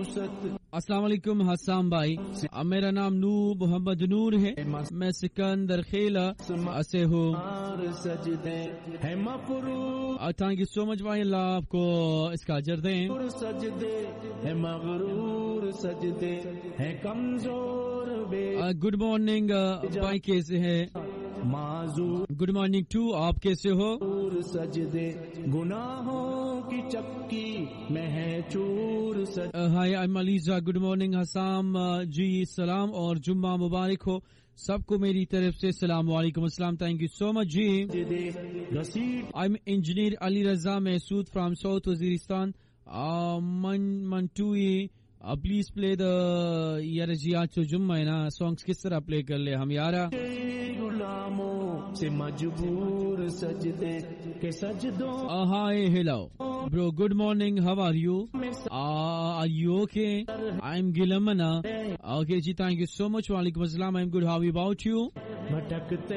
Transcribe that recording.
السلام علیکم حسام بھائی، میرا نام نور محمد نور ہے، میں سکندر خیلا سے ہوں۔ تھینک یو سو مچ بھائی، اللہ آپ کو اس کا اجر دیں۔ گڈ مارننگ بھائی، کیسے ہے؟ گڈ مارننگ ٹو، آپ کیسے ہو؟ گناہوں کی چکی میں ہے چور hi I'm Alizeh, good morning Hussam جی، سلام اور جمعہ مبارک ہو سب کو میری طرف سے۔ السلام علیکم السلام، thank you so much G. I am engineer Ali Raza Mehsud from south Waziristan منٹوئی۔ Please پلے دا یار جی، آج تو جمعہ ہے نا، سانگس کس طرح پلے کر لے ہم یارا؟ غلاموں سے مجبور سجدے کے سجدوں۔ ہائی ہیلو برو، good morning, how are you? Are you okay? I am گلمنا۔ Okay G, thank you so مچ، وعلیکم السلام، I am good, how about you? بھٹکتے